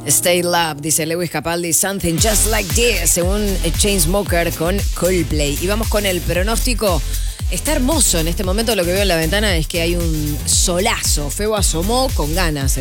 Stay Love, dice Lewis Capaldi, Something Just Like This, según Chainsmoker con Coldplay. Y vamos con el pronóstico. Está hermoso en este momento. Lo que veo en la ventana es que hay un solazo. Febo asomó con ganas.